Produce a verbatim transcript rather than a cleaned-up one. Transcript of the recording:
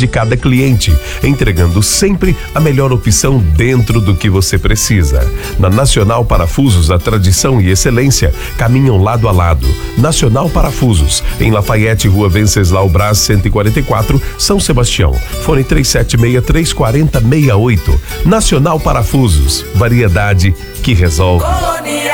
de cada cliente, entregando sempre a melhor opção dentro do que você precisa. Na Nacional Parafusos, a tradição e excelência caminham lado a lado. Nacional Parafusos, em Lafayette, Rua Venceslau Braz, cento e quarenta e quatro, São Sebastião. Fone três sete seis, três quatro zero, seis oito. Nacional Parafusos, variedade que resolve.